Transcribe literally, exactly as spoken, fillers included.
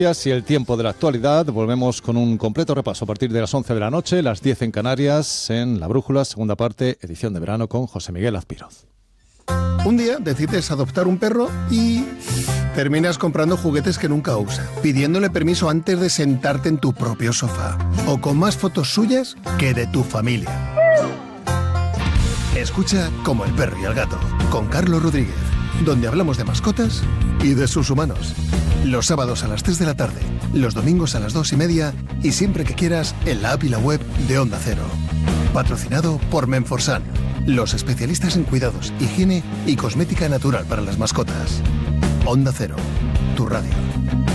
Y el tiempo de la actualidad, volvemos con un completo repaso a partir de las once de la noche, las diez en Canarias, en La Brújula, segunda parte, edición de verano con José Miguel Azpiroz. Un día decides adoptar un perro y terminas comprando juguetes que nunca usa, pidiéndole permiso antes de sentarte en tu propio sofá, o con más fotos suyas que de tu familia. Escucha Como el perro y el gato, con Carlos Rodríguez, donde hablamos de mascotas y de sus humanos. Los sábados a las tres de la tarde, los domingos a las dos y media y siempre que quieras en la app y la web de Onda Cero. Patrocinado por Menforsan, los especialistas en cuidados, higiene y cosmética natural para las mascotas. Onda Cero, tu radio.